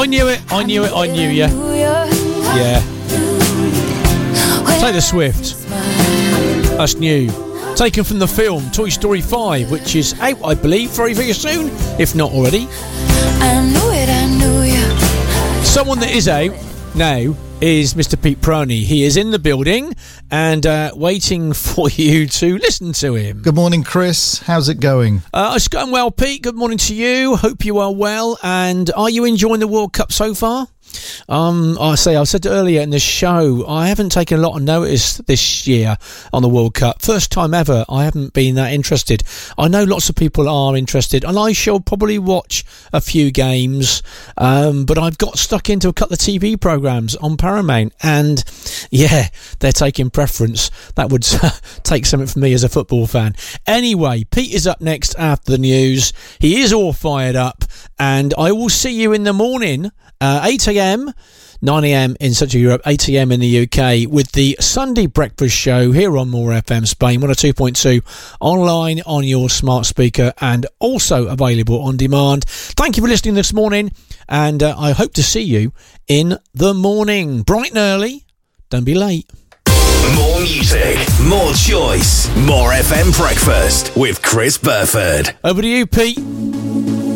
I knew it. I knew you. Yeah. Taylor Swift. That's new. Taken from the film Toy Story 5, which is out, I believe, very, very soon, if not already. I knew you. Someone that is out now is Mr. Pete Proney. He is in the building and waiting for you to listen to him. Good morning, Chris. How's it going? It's going well, Pete. Good morning to you. Hope you are well. And are you enjoying the World Cup so far? I said earlier in the show, I haven't taken a lot of notice this year on the World Cup. First time ever, I haven't been that interested. I know lots of people are interested, and I shall probably watch a few games, but I've got stuck into a couple of TV programmes on Paramount, and yeah, they're taking preference. That would take something from me as a football fan. Anyway, Pete is up next after the news. He is all fired up, and I will see you in the morning, 8 a.m, 9 a.m. in Central Europe, 8 a.m. in the UK, with the Sunday Breakfast Show here on More FM Spain, 102.2, online on your smart speaker, and also available on demand. Thank you for listening this morning, and I hope to see you in the morning. Bright and early, don't be late. More music, more choice, More FM Breakfast with Chris Burford. Over to you, Pete.